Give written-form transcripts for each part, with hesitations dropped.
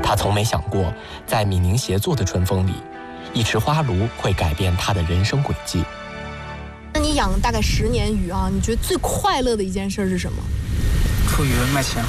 他从没想过，在闽宁协作的春风里，一池花芦会改变他的人生轨迹。 那你养大概10年鱼啊，你觉得最快乐的一件事是什么？ 出鱼卖钱。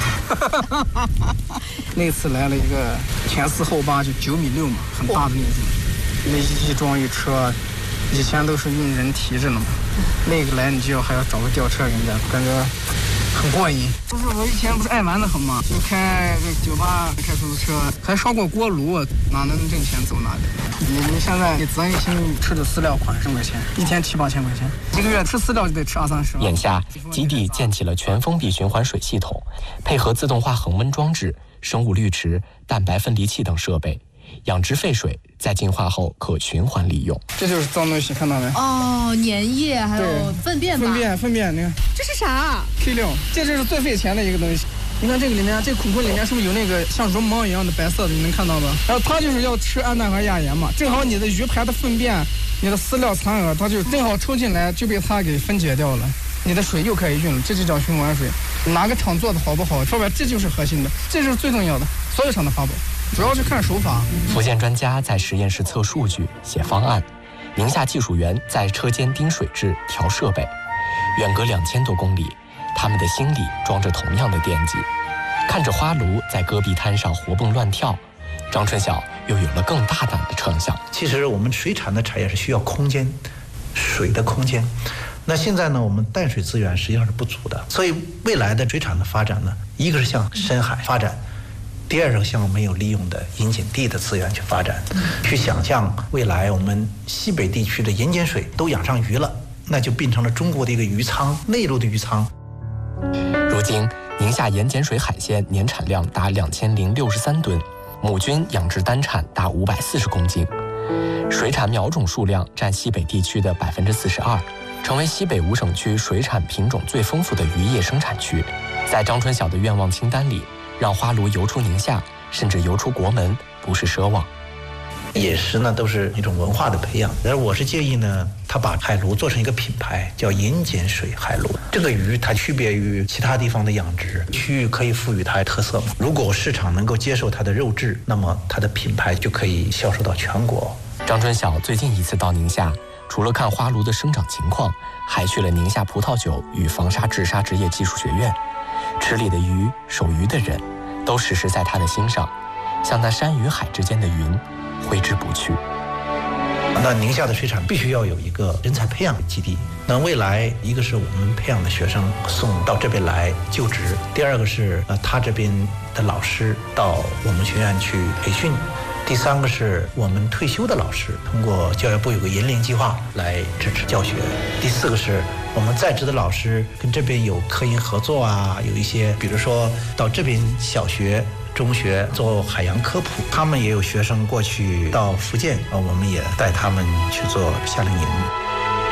那次来了一个前4后8，就9.6米嘛，很大的那种。那一装一车，以前都是用人提着呢嘛，那个来你就还要找个吊车人家，感觉很过瘾。不是我以前不是爱玩的很嘛，就开这酒吧，开出租车，还烧过锅炉，哪能挣钱走哪里。你现在你责任心吃的饲料款10块钱，一天7、8千块钱，一个月吃饲料就得吃20-30万。 眼下，基地建起了全封闭循环水系统，配合自动化恒温装置、生物滤池、蛋白分离器等设备，养殖废水在净化后可循环利用。 这就是脏东西，看到没？ 哦，粘液还有粪便吧？ 粪便，你看这是啥？ 废料，这就是最费钱的一个东西。你看这个里面，这孔里面是不是有那个像绒毛一样的白色的？你能看到吧？然后它就是要吃氨氮和亚盐嘛，正好你的鱼排的粪便、你的饲料残饵，它就正好抽进来，就被它给分解掉了。你的水又可以用了，这就叫循环水。哪个厂做的好不好？说白，这就是核心的，这就是最重要的。所有厂的法宝，主要是看手法。 福建专家在实验室测数据、写方案，宁夏技术员在车间盯水质、调设备，远隔2000多公里。他们的心里装着同样的惦记，看着花芦在戈壁滩上活蹦乱跳，张春晓又有了更大胆的畅想。 其实我们水产的产业是需要空间，水的空间。那现在呢，我们淡水资源实际上是不足的，所以未来的水产的发展呢，一个是向深海发展，第二个向没有利用的引井地的资源去发展，去想象未来我们西北地区的盐碱水都养上鱼了，那就变成了中国的一个鱼仓，内陆的鱼仓。 如今，宁夏盐碱水海鲜年产量达2063吨，母菌养殖单产达540公斤，水产苗种数量占西北地区的42%，成为西北5省区水产品种最丰富的渔业生产区。在张春晓的愿望清单里，让花芦游出宁夏，甚至游出国门，不是奢望。 饮食呢都是一种文化的培养，而我是建议呢，他把海芦做成一个品牌，叫盐碱水海芦。这个鱼它区别于其他地方的养殖区域，可以赋予它特色。如果市场能够接受它的肉质，那么它的品牌就可以销售到全国。 张春晓最近一次到宁夏，除了看花芦的生长情况，还去了宁夏葡萄酒与防沙治沙职业技术学院。池里的鱼、守鱼的人，都时时在他的心上，像那山与海之间的云，挥之不去。 那宁夏的水产必须要有一个人才培养基地。那未来一个是我们培养的学生送到这边来就职，第二个是他这边的老师到我们学院去培训，第三个是我们退休的老师通过教育部有个引领计划来支持教学，第四个是我们在职的老师跟这边有科研合作啊，有一些比如说到这边小学中学做海洋科普，他们也有学生过去到福建，我们也带他们去做夏令营。